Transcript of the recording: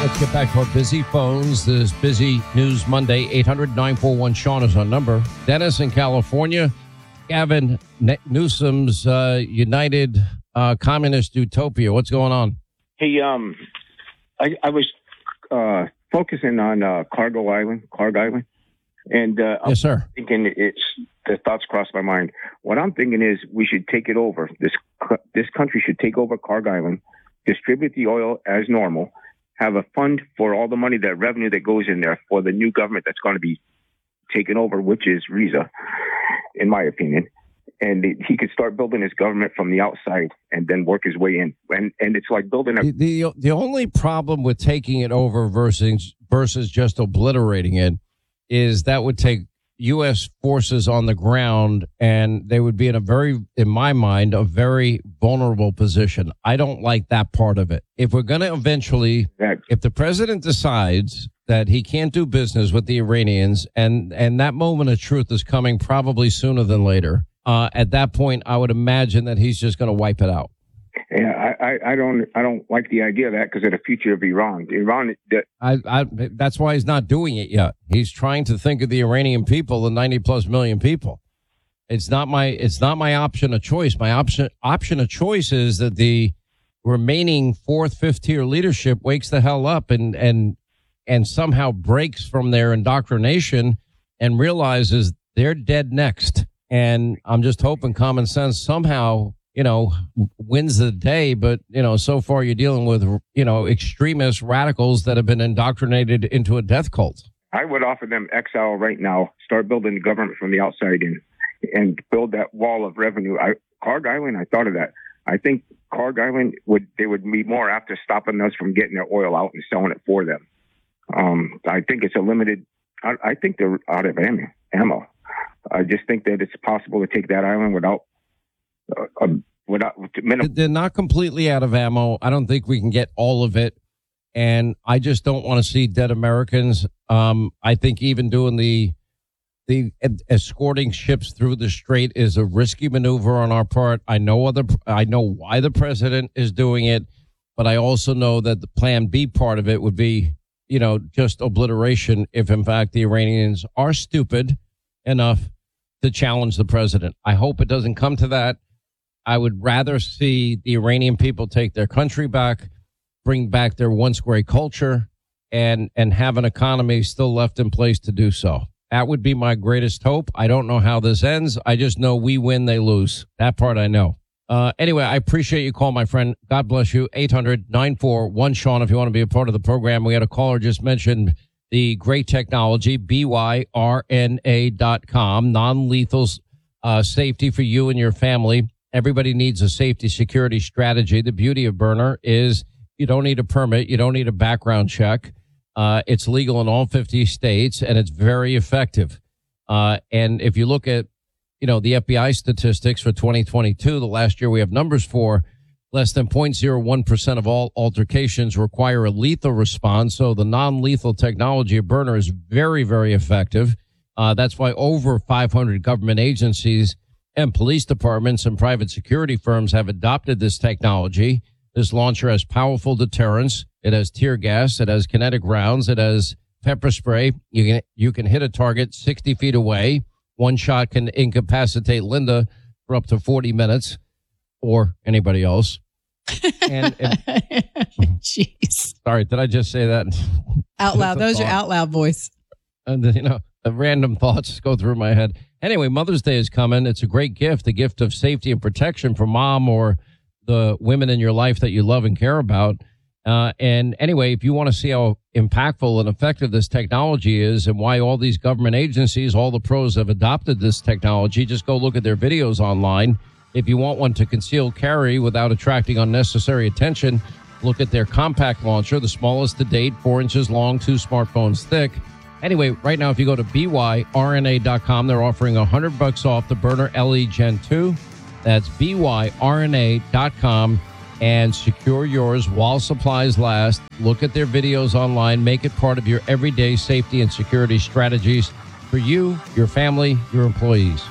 Let's get back to our busy phones. This busy News Monday, 800-941-SEAN is our number. Dennis in California. Gavin Newsom's United Communist Utopia. What's going on? Hey, I was focusing on Cargo Island, and yes, sir. I'm thinking the thoughts crossed my mind. What I'm thinking is we should take it over. This country should take over Cargo Island, distribute the oil as normal, have a fund for all the money, that revenue that goes in there for the new government that's going to be taken over, which is Reza, in my opinion. And he could start building his government from the outside and then work his way in. And it's like building a... The only problem with taking it over versus just obliterating it is that would take U.S. forces on the ground, and they would be in my mind, a very vulnerable position. I don't like that part of it. If we're going to eventually, if the president decides that he can't do business with the Iranians, and that moment of truth is coming probably sooner than later, at that point, I would imagine that he's just going to wipe it out. Yeah, I don't like the idea of that because of the future of Iran. That's why he's not doing it yet. He's trying to think of the Iranian people, the 90+ million people. It's not my option of choice. My option of choice is that the remaining fourth, fifth tier leadership wakes the hell up and somehow breaks from their indoctrination and realizes they're dead next. And I'm just hoping common sense somehow, wins the day. But, so far you're dealing with, extremist radicals that have been indoctrinated into a death cult. I would offer them exile right now, start building the government from the outside in, and build that wall of revenue. Cargo Island, I thought of that. I think Cargo Island would be more after stopping us from getting their oil out and selling it for them. I think it's a limited, I think they're out of ammo. I just think that it's possible to take that island without They're not completely out of ammo. I don't think we can get all of it. And I just don't want to see dead Americans. I think even doing the escorting ships through the strait is a risky maneuver on our part. I know why the president is doing it, but I also know that the plan B part of it would be, just obliteration if in fact the Iranians are stupid enough to challenge the president. I hope it doesn't come to that. I would rather see the Iranian people take their country back, bring back their once great culture, and have an economy still left in place to do so. That would be my greatest hope. I don't know how this ends. I just know we win, they lose. That part I know. Anyway, I appreciate you calling, my friend. God bless you. 800-941-SEAN if you want to be a part of the program. We had a caller just mentioned the great technology, BYRNA.com, non-lethal safety for you and your family. Everybody needs a safety security strategy. The beauty of Byrna is you don't need a permit. You don't need a background check. It's legal in all 50 states, and it's very effective. And if you look at, the FBI statistics for 2022, the last year we have numbers for, less than 0.01% of all altercations require a lethal response. So the non-lethal technology of Byrna is very, very effective. That's why over 500 government agencies and police departments and private security firms have adopted this technology. This launcher has powerful deterrence. It has tear gas. It has kinetic rounds. It has pepper spray. You can hit a target 60 feet away. One shot can incapacitate Linda for up to 40 minutes or anybody else. And jeez. Sorry, did I just say that? Out loud. Those are out loud voice. And, the random thoughts go through my head. Anyway, Mother's Day is coming. It's a great gift, a gift of safety and protection for mom or the women in your life that you love and care about. And anyway, if you want to see how impactful and effective this technology is and why all these government agencies, all the pros have adopted this technology, just go look at their videos online. If you want one to conceal carry without attracting unnecessary attention, look at their compact launcher, the smallest to date, 4 inches long, 2 smartphones thick. Anyway, right now, if you go to BYRNA.com, they're offering $100 off the Byrna LE Gen 2. That's BYRNA.com, and secure yours while supplies last. Look at their videos online. Make it part of your everyday safety and security strategies for you, your family, your employees.